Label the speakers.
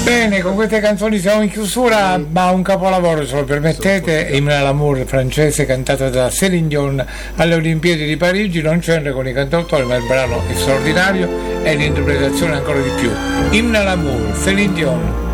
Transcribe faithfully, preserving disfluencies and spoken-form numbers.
Speaker 1: Bene, con queste canzoni siamo in chiusura, ma un capolavoro, se lo permettete, Hymne à l'amour francese cantato da Céline Dion alle Olimpiadi di Parigi. Non c'entra con i cantautori, ma il brano è straordinario e l'interpretazione ancora di più. Hymne à l'amour, Céline Dion.